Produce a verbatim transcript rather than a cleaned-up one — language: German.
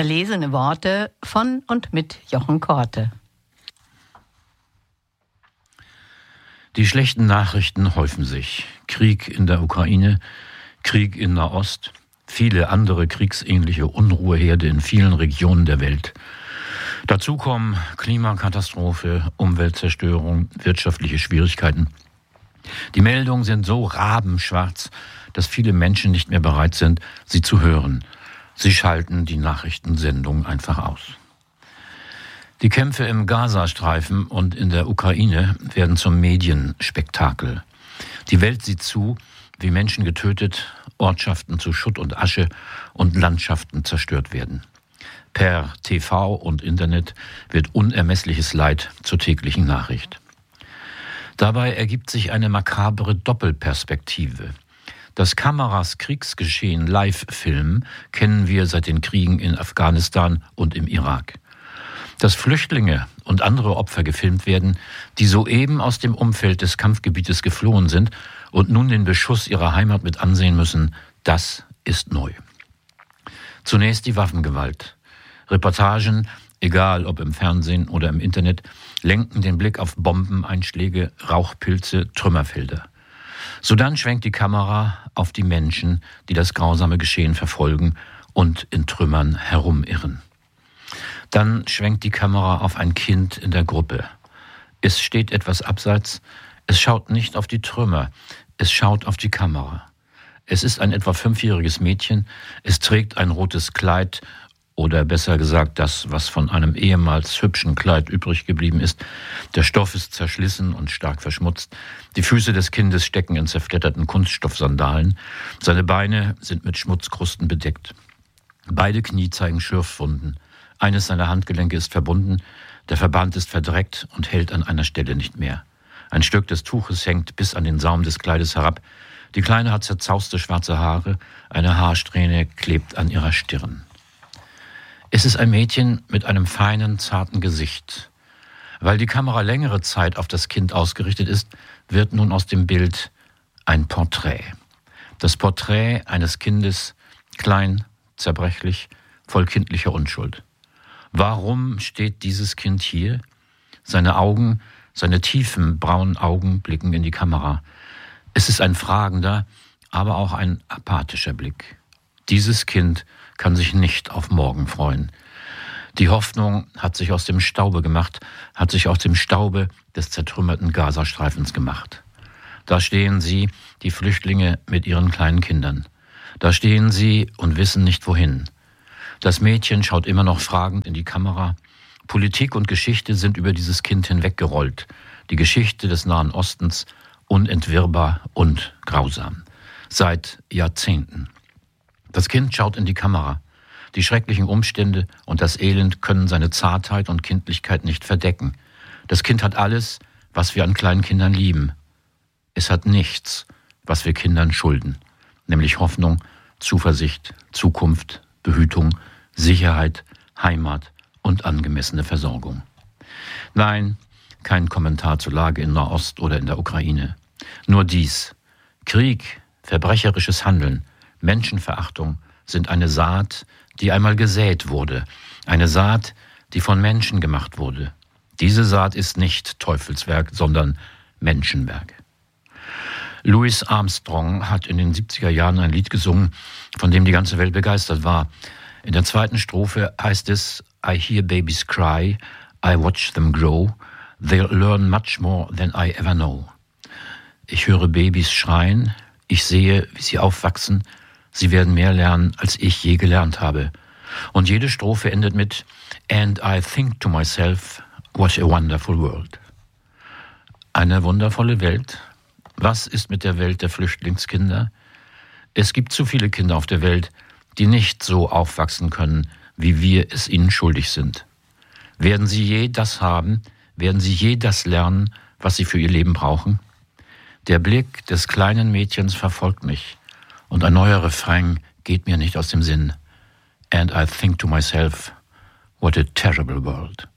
Erlesene Worte von und mit Jochen Korte. Die schlechten Nachrichten häufen sich. Krieg in der Ukraine, Krieg in Nahost, viele andere kriegsähnliche Unruheherde in vielen Regionen der Welt. Dazu kommen Klimakatastrophe, Umweltzerstörung, wirtschaftliche Schwierigkeiten. Die Meldungen sind so rabenschwarz, dass viele Menschen nicht mehr bereit sind, sie zu hören. Sie schalten die Nachrichtensendung einfach aus. Die Kämpfe im Gazastreifen und in der Ukraine werden zum Medienspektakel. Die Welt sieht zu, wie Menschen getötet, Ortschaften zu Schutt und Asche und Landschaften zerstört werden. Per T V und Internet wird unermessliches Leid zur täglichen Nachricht. Dabei ergibt sich eine makabere Doppelperspektive. Das Kameras Kriegsgeschehen live filmen kennen wir seit den Kriegen in Afghanistan und im Irak. Dass Flüchtlinge und andere Opfer gefilmt werden, die soeben aus dem Umfeld des Kampfgebietes geflohen sind und nun den Beschuss ihrer Heimat mit ansehen müssen, das ist neu. Zunächst die Waffengewalt. Reportagen, egal ob im Fernsehen oder im Internet, lenken den Blick auf Bombeneinschläge, Rauchpilze, Trümmerfelder. Sodann schwenkt die Kamera auf die Menschen, die das grausame Geschehen verfolgen und in Trümmern herumirren. Dann schwenkt die Kamera auf ein Kind in der Gruppe. Es steht etwas abseits, es schaut nicht auf die Trümmer, es schaut auf die Kamera. Es ist ein etwa fünfjähriges Mädchen, es trägt ein rotes Kleid, oder besser gesagt das, was von einem ehemals hübschen Kleid übrig geblieben ist. Der Stoff ist zerschlissen und stark verschmutzt. Die Füße des Kindes stecken in zerfledderten Kunststoffsandalen. Seine Beine sind mit Schmutzkrusten bedeckt. Beide Knie zeigen Schürfwunden. Eines seiner Handgelenke ist verbunden, der Verband ist verdreckt und hält an einer Stelle nicht mehr. Ein Stück des Tuches hängt bis an den Saum des Kleides herab. Die Kleine hat zerzauste schwarze Haare, eine Haarsträhne klebt an ihrer Stirn. Es ist ein Mädchen mit einem feinen, zarten Gesicht. Weil die Kamera längere Zeit auf das Kind ausgerichtet ist, wird nun aus dem Bild ein Porträt. Das Porträt eines Kindes, klein, zerbrechlich, voll kindlicher Unschuld. Warum steht dieses Kind hier? Seine Augen, seine tiefen, braunen Augen blicken in die Kamera. Es ist ein fragender, aber auch ein apathischer Blick. Dieses Kind kann sich nicht auf morgen freuen. Die Hoffnung hat sich aus dem Staube gemacht, hat sich aus dem Staube des zertrümmerten Gazastreifens gemacht. Da stehen sie, die Flüchtlinge mit ihren kleinen Kindern. Da stehen sie und wissen nicht wohin. Das Mädchen schaut immer noch fragend in die Kamera. Politik und Geschichte sind über dieses Kind hinweggerollt. Die Geschichte des Nahen Ostens unentwirrbar und grausam. Seit Jahrzehnten. Das Kind schaut in die Kamera. Die schrecklichen Umstände und das Elend können seine Zartheit und Kindlichkeit nicht verdecken. Das Kind hat alles, was wir an kleinen Kindern lieben. Es hat nichts, was wir Kindern schulden, nämlich Hoffnung, Zuversicht, Zukunft, Behütung, Sicherheit, Heimat und angemessene Versorgung. Nein, kein Kommentar zur Lage in Nahost oder in der Ukraine. Nur dies: Krieg, verbrecherisches Handeln, Menschenverachtung sind eine Saat, die einmal gesät wurde. Eine Saat, die von Menschen gemacht wurde. Diese Saat ist nicht Teufelswerk, sondern Menschenwerk. Louis Armstrong hat in den siebziger Jahren ein Lied gesungen, von dem die ganze Welt begeistert war. In der zweiten Strophe heißt es: I hear babies cry, I watch them grow, they'll learn much more than I ever know. Ich höre Babys schreien, ich sehe, wie sie aufwachsen, sie werden mehr lernen, als ich je gelernt habe. Und jede Strophe endet mit And I think to myself, what a wonderful world. Eine wundervolle Welt? Was ist mit der Welt der Flüchtlingskinder? Es gibt zu viele Kinder auf der Welt, die nicht so aufwachsen können, wie wir es ihnen schuldig sind. Werden sie je das haben? Werden sie je das lernen, was sie für ihr Leben brauchen? Der Blick des kleinen Mädchens verfolgt mich und ein neuer Refrain geht mir nicht aus dem Sinn. And I think to myself, what a terrible world.